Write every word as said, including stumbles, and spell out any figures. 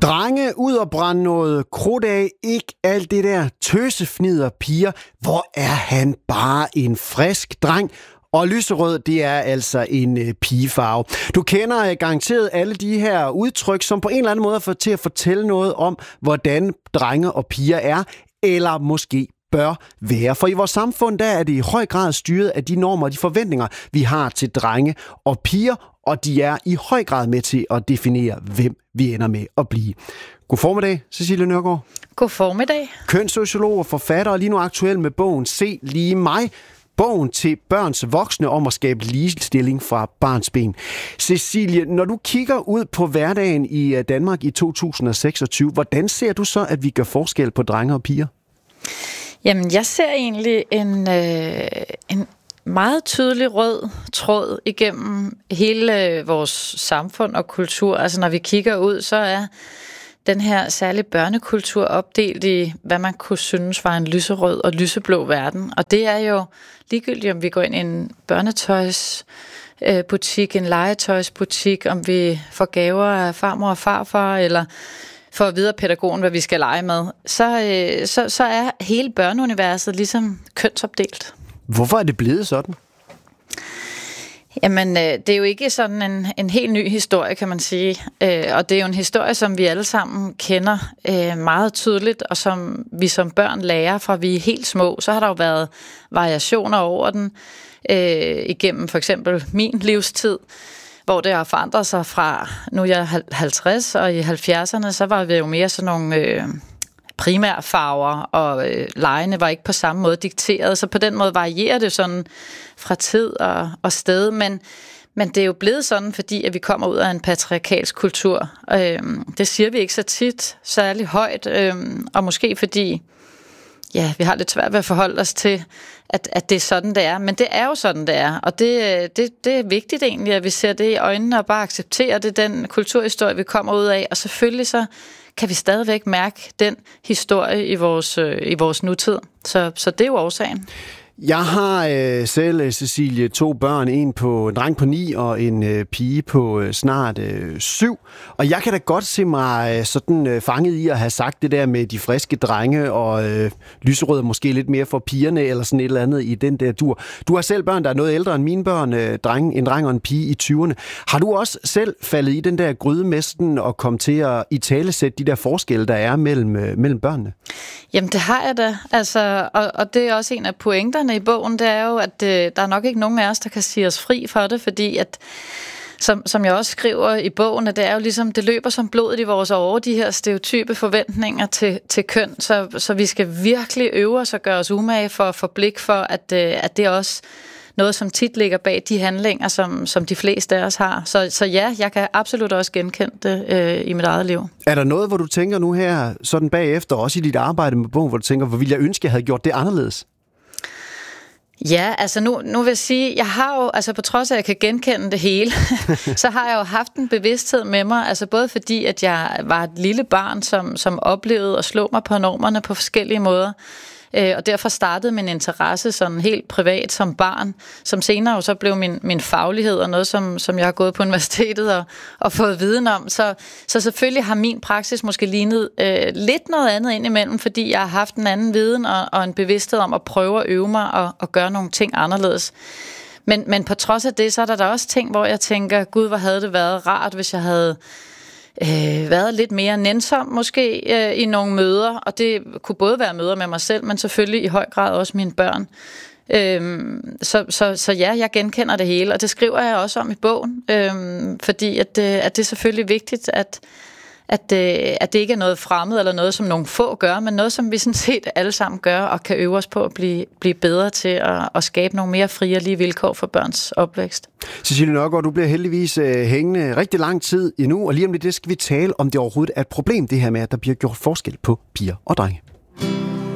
Drenge ud og brænde noget krudt af, ikke alt det der tøsefnider piger. Hvor er han bare en frisk dreng. Og lyserød, det er altså en øh, pigefarve. Du kender øh, garanteret alle de her udtryk, som på en eller anden måde får til at fortælle noget om, hvordan drenge og piger er, eller måske bør være. For i vores samfund, der er det i høj grad styret af de normer og de forventninger, vi har til drenge og piger, og de er i høj grad med til at definere, hvem vi ender med at blive. God formiddag, Cecilie Nørgaard. God formiddag. Kønssociolog og forfatter, og lige nu aktuel med bogen Se lige mig. Bogen til børns voksne om at skabe ligestilling fra barnsben. Cecilie, når du kigger ud på hverdagen i Danmark i to tusind og seksogtyve, hvordan ser du så, at vi gør forskel på drenge og piger? Jamen, jeg ser egentlig en, øh, en meget tydelig rød tråd igennem hele vores samfund og kultur. Altså, når vi kigger ud, så er den her særlige børnekultur opdelt i, hvad man kunne synes var en lyserød og lyseblå verden. Og det er jo ligegyldigt, om vi går ind i en børnetøjsbutik, en legetøjsbutik, om vi får gaver af farmor og farfar, eller for at vide af pædagogen, hvad vi skal lege med, så, så, så er hele børneuniverset ligesom kønsopdelt. Hvorfor er det blevet sådan? Jamen, det er jo ikke sådan en, en helt ny historie, kan man sige. Og det er jo en historie, som vi alle sammen kender meget tydeligt, og som vi som børn lærer fra vi er helt små. Så har der jo været variationer over den igennem for eksempel min livstid, hvor det har forandret sig fra, nu er jeg halvtreds, og i halvfjerdserne, så var vi jo mere sådan nogle øh, primære farver, og øh, legene var ikke på samme måde dikteret, så på den måde varierer det sådan fra tid og, og sted, men, men det er jo blevet sådan, fordi at vi kommer ud af en patriarkalsk kultur. Øh, det siger vi ikke så tit, særlig højt, øh, og måske fordi ja, vi har lidt svært ved at forholde os til, at, at det er sådan, det er. Men det er jo sådan, det er. Og det, det, det er vigtigt egentlig, at vi ser det i øjnene og bare accepterer det, den kulturhistorie, vi kommer ud af. Og selvfølgelig så kan vi stadigvæk mærke den historie i vores, i vores nutid. Så, så det er jo årsagen. Jeg har øh, selv, Cecilie, to børn, en på en dreng på ni og en øh, pige på øh, snart øh, syv. Og jeg kan da godt se mig øh, sådan øh, fanget i at have sagt det der med de friske drenge og øh, lyserød måske lidt mere for pigerne eller sådan et eller andet i den der dur. Du har selv børn, der er noget ældre end mine børn, øh, dreng, en dreng og en pige i tyverne. Har du også selv faldet i den der grydemesten og kom til at italesætte de der forskelle, der er mellem, øh, mellem børnene? Jamen det har jeg da, altså, og, og det er også en af pointerne i bogen, det er jo, at øh, der er nok ikke nogen af os, der kan sige os fri for det, fordi at, som, som jeg også skriver i bogen, at det er jo ligesom, det løber som blodet i vores åre, de her stereotype forventninger til, til køn, så, så vi skal virkelig øve os og gøre os umage for at få blik for, at, øh, at det er også noget, som tit ligger bag de handlinger, som, som de fleste af os har. Så, så ja, jeg kan absolut også genkende det øh, i mit eget liv. Er der noget, hvor du tænker nu her, sådan bagefter, også i dit arbejde med bogen, hvor du tænker, hvor ville jeg ønske, jeg havde gjort det anderledes? Ja, altså nu, nu vil jeg sige, jeg har jo, altså på trods af, at jeg kan genkende det hele, så har jeg jo haft en bevidsthed med mig, altså både fordi, at jeg var et lille barn, som, som oplevede at slå mig på normerne på forskellige måder, øh, og derfor startede min interesse sådan helt privat som barn, som senere jo så blev min, min faglighed og noget, som, som jeg har gået på universitetet og, og fået viden om. Så, så selvfølgelig har min praksis måske lignet øh, lidt noget andet indimellem, fordi jeg har haft en anden viden og, og en bevidsthed om at prøve at øve mig og, og gøre nogle ting anderledes. Men, men på trods af det, så er der da også ting, hvor jeg tænker, gud, hvor havde det været rart, hvis jeg havde Øh, været lidt mere nænsom måske øh, i nogle møder, og det kunne både være møder med mig selv, men selvfølgelig i høj grad også mine børn. Øh, så, så, så ja, jeg genkender det hele, og det skriver jeg også om i bogen, øh, fordi at, at det er selvfølgelig vigtigt, at, at, at det ikke er noget fremmed eller noget, som nogle få gør, men noget, som vi sådan set alle sammen gør, og kan øve os på at blive, blive bedre til at, at skabe nogle mere frie og lige vilkår for børns opvækst. Cecilie Nørgaard, du bliver heldigvis øh, hængende rigtig lang tid endnu, og lige om lidt det skal vi tale om det overhovedet er et problem, det her med, at der bliver gjort forskel på piger og drenge.